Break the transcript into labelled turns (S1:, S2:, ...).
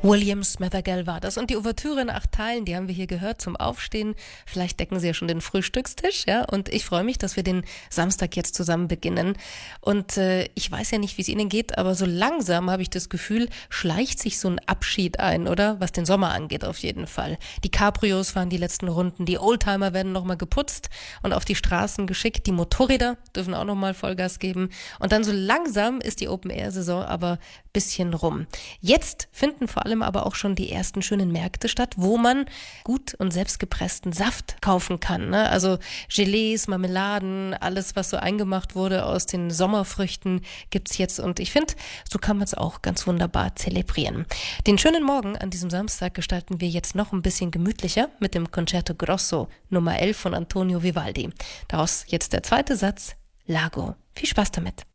S1: William Smethergall war das. Und die Ouvertüre in 8 Teilen, die haben wir hier gehört zum Aufstehen. Vielleicht decken Sie ja schon den Frühstückstisch, ja. Und ich freue mich, dass wir den Samstag jetzt zusammen beginnen. Und ich weiß ja nicht, wie es Ihnen geht, aber so langsam habe ich das Gefühl, schleicht sich so ein Abschied ein, oder? Was den Sommer angeht, auf jeden Fall. Die Cabrios fahren die letzten Runden, die Oldtimer werden nochmal geputzt und auf die Straßen geschickt. Die Motorräder dürfen auch nochmal Vollgas geben. Und dann so langsam ist die Open-Air-Saison aber ein bisschen rum. Jetzt finden vor allem aber auch schon die ersten schönen Märkte statt, wo man gut und selbstgepressten Saft kaufen kann, ne? Also Gelees, Marmeladen, alles, was so eingemacht wurde aus den Sommerfrüchten, gibt's jetzt. Und ich finde, so kann man es auch ganz wunderbar zelebrieren. Den schönen Morgen an diesem Samstag gestalten wir jetzt noch ein bisschen gemütlicher mit dem Concerto Grosso Nummer 11 von Antonio Vivaldi. Daraus jetzt der zweite Satz, Lago. Viel Spaß damit.